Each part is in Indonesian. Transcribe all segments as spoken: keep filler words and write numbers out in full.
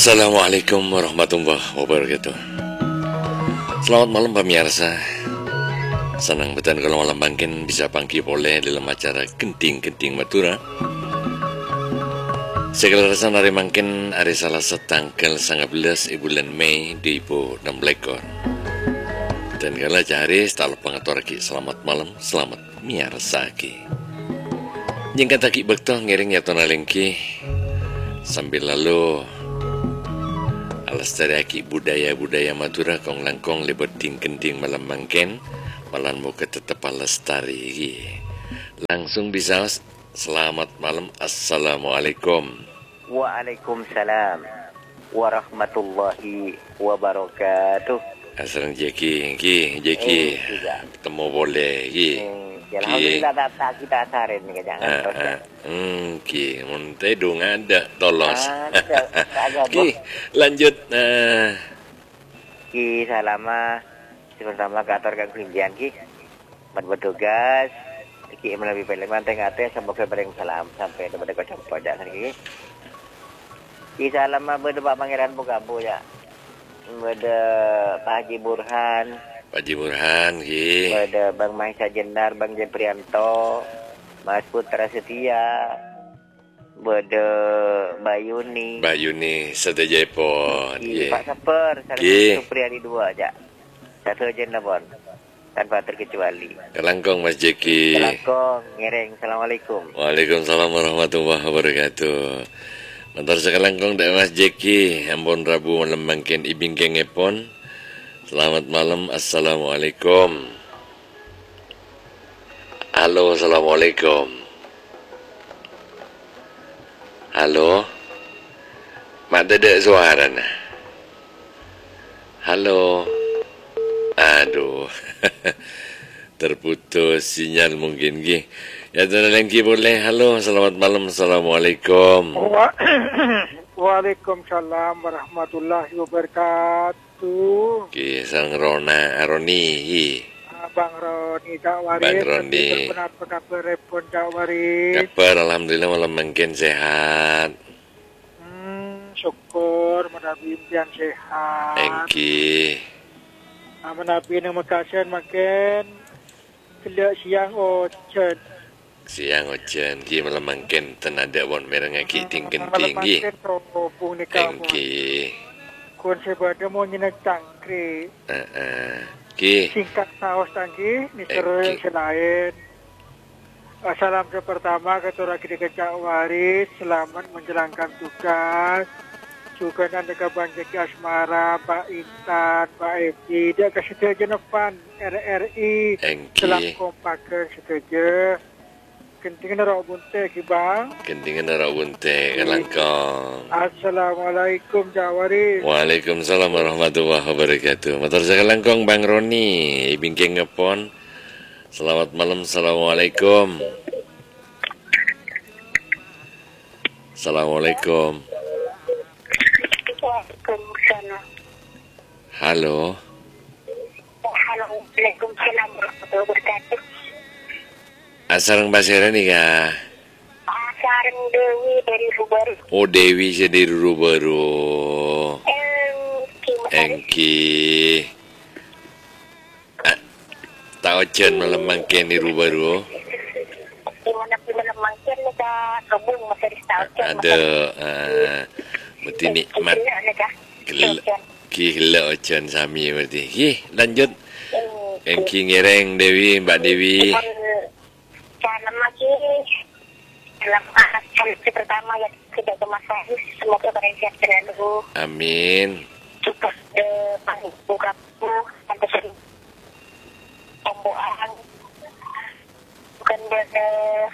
Assalamualaikum warahmatullahi wabarakatuh. Selamat malam pemirsa. Senang betul kalau malam bangkin bisa pangki boleh dalam acara Genting-Genting Madura. Segala rasa hari mangkin hari salah setanggal sembilan belas bulan Mei dua ribu enam belas. Dan kala jari setelah pengatur lagi selamat malam, selamat miarsa ki. Jengkat lagi bekto ngiring ya tonalengki sambil lalu alastari budaya-budaya Madura kong langkong lebeting genting malam mangken malan muka tetap alastari. Langsung bisa selamat malam, assalamualaikum. Waalaikumsalam warahmatullahi wabarakatuh. Asal Jeki, Ki, Jeki, ketemu boleh Ki. Alhamdulillah data kita asarin nih jangan terus ya. Hmm, Ki, munte dong ada tolos. Ada, Ki, lanjut. Nah, Ki salama pertama kantor kang kunjian Ki. Bertugas Ki melalui film manteng ate semoga bareng salam sampai kepada kocok pojak Ki. Ki salama berdua pangeran Bukabu ya. Berde Pak Haji Burhan. Pak Haji Burhan, Ki. Ada Bang Mahesa Jendar, Bang Jeprianto, Mas Putra Setia, ada Bayuni, Bayuni Setia Pon, Pak Saper, Salah Supriyadi dua aja, satu agenda pon, tanpa terkecuali. Kelangkong Mas Jeki. Kelangkong, ngereng, assalamualaikum. Waalaikumsalam warahmatullahi wabarakatuh. Mantar sekelangkong dek Mas Jeki, ampun Rabu malam mangken ibing kengepon. Selamat malam, assalamualaikum. Halo, assalamualaikum. Halo, mak dedek suara nah. Halo, aduh, terputus sinyal mungkin Ki. Ya lagi boleh. Halo, selamat malam, assalamualaikum. Waalaikumsalam warahmatullahi wabarakatuh. Ki sang Rona Roni. Bang Roni Cak Waris. Bang Roni. Kenapa kabar repon Cak Waris? Kabar alhamdulillah malam mungkin sehat. Hmm, syukur menabi impian sehat. Engki. Nah, menabi yang mekasian makin kelak siang ojen. Siang ojen Ki malam mungkin tenada won mereng ki ting-ting Ki. Engki. Kun sebada mau nyenek cangkri. Heeh. Ki. Singkat saos tangki, Mister selain. Salam pertama ketua kita Cak Waris, selamat menjalankan tugas. Juga nanti kaban Jeki Asmara, Pak Intan, Pak Edi, dia kesetia jenepan R R I. Selam kompak kesetia. Kentingan nara bunte ki bang. Kentingan nara bunte kelangkong. Assalamualaikum Cak Waris. Waalaikumsalam warahmatullahi wabarakatuh. Motor saya kelangkong Bang Roni, bingking ngepon. Selamat malam, assalamualaikum. Assalamualaikum. Waalaikumsalam. Halo. Waalaikumsalam warahmatullahi wabarakatuh. Asarang Basira nih kah? Asarang Dewi dari Rubaru. Oh Dewi saya dari Rubaru. Engki. Engki. Ah, tahu Chen malam mangken di Rubaru. Dimana malam mangken kita kebun masih di tahu Chen. Ada. Ah, berarti nikmat. Gila Chen sami berarti. Hi, lanjut. Engki ngereng Dewi, Mbak Dewi. Salam lagi dalam acara pertama yang tidak kemasan, semoga barang sehat selalu. Amin. Cukup de paling buka pun sampai sering pembuahan bukan de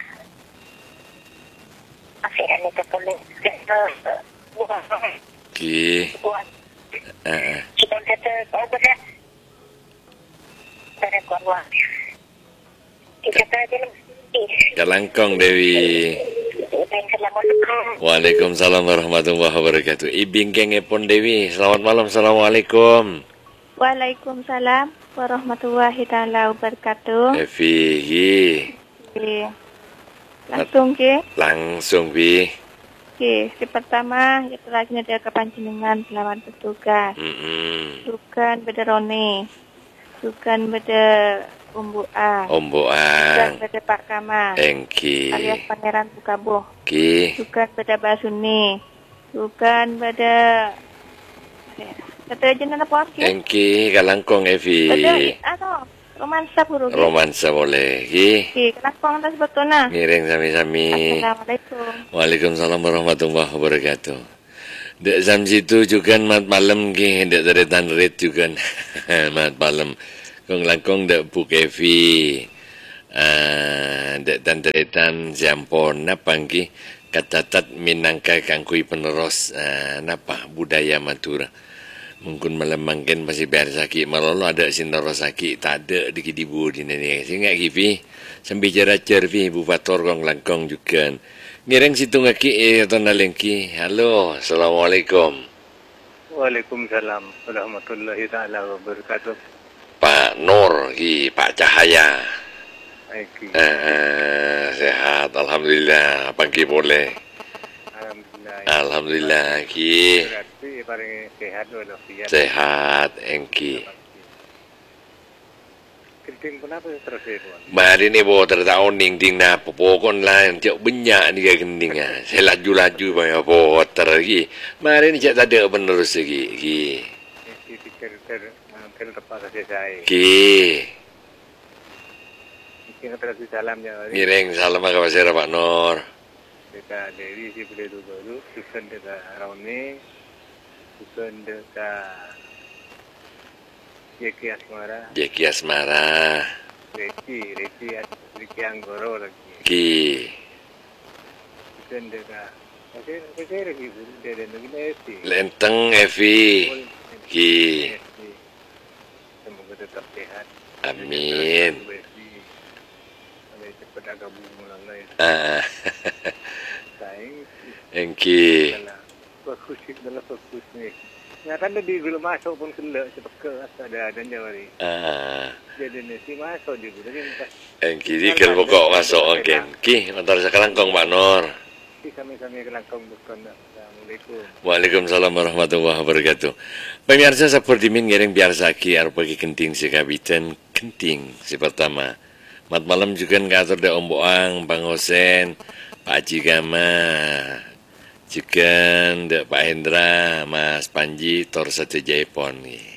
akhirnya itu boleh bukan Ki. Ah. Kita kata kau benar dari kuat. Kita kata Kalangkong Dewi. Waalaikumsalam warahmatullahi wabarakatuh. Ibing kengepon Dewi. Selamat malam, assalamualaikum. Waalaikumsalam warahmatullahi taala wabarakatuh. Evi. Langsung Ki. Langsung Bi. Oke, si pertama itu lagi ada kepanjenengan selamat bertugas. Mm-mm. Bukan beda Rone. Bukan beda Umbuan. Ombo Bukan ang. beda Pak Kamal. Engki. Alias Pangeran Bukabuh. Ki. Bukan beda Basuni. Bukan beda kata jenana apa ki? Engki kalangkong Evi. Beda ano? Romansa puro ki. Romansa boleh. Ki. Ki, kalangkong tas betona. Ngiring sami-sami. Assalamualaikum. Waalaikumsalam warahmatullahi wabarakatuh. Dek jam situ juga mat malam ki, dek deretan red juga mat malam. Kong langkong dek buk Evi. Ah, dek tan deretan jampon napa ki katatat minangka kangkui penerus uh, napa budaya Madura. Mungkin malam mungkin masih biar sakit malolo ada sindoro sakit tak ada di kidibu di nene sehingga kipi sambil cara cervi bu fator kong langkong juga ngiring situ ngaki eh atau nalengki. Halo, assalamualaikum. Waalaikumsalam warahmatullahi taala wabarakatuh. Pak Nur ki Pak Cahaya. Baik. Eh, eh, sehat alhamdulillah pagi boleh. Alhamdulillah. Alhamdulillah ki Berarti paling sehat walafiat. sehat engki. Keriting kenapa terus itu? Mari ni bawa tertahu ning ding na popokon lain cak banyak ni kaya gending ah. Saya laju-laju banyak bawa tergi. Mari ni cak tak ada penerus lagi. Ki. Ini ter ter ter tepat saya. Ki. Ini terus salamnya. Ngiring salam kepada saya Pak Nur. Dekat dari si boleh dulu, bukan dekat Rauni, bukan dekat Jeki Asmara, Jeki Asmara. Reki, Reki, Reki Anggoro lagi. Ki. Bukan dekat, saya saya lagi dari negeri Esi. Lenteng Evi. Ki. Semoga tetap sehat. Amin. Sampai cepat agak bulan lain. Ah. Saing. Engki. Fokus adalah fokus ni. Nyata dia belum masuk pun kena cepat ke ada ada jawari. Ah. Jadi nasi masuk juga. Jadi Engki dikir pokok masuk mungkin. Ki, antar sekarang kong Pak Nur. kami-kami kelangkong bukan. Assalamualaikum. Waalaikumsalam warahmatullahi wabarakatuh. Pemirsa seperti min ngiring biasa ki arep pagi kenting si kabitan kenting si pertama. Mat malam juga ngatur da Om Boang, Bang Hosen, Pak Haji Gama, juga da Pak Hendra, Mas Panji, Tor Satu Jaipon.